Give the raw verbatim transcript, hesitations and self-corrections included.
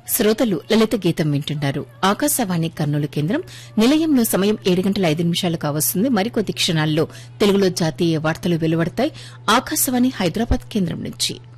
శ్రోతలు లలిత గీతం వింటున్నారు. ఆకాశవాణి కర్నూలు కేంద్రం నిలయంలో సమయం ఏడు గంటల ఐదు నిమిషాలు కావస్తుంది. మరికొద్ది క్షణాల్లో తెలుగులో జాతీయ వార్తలు వెలువడతాయి ఆకాశవాణి హైదరాబాద్ కేంద్రం నుంచి.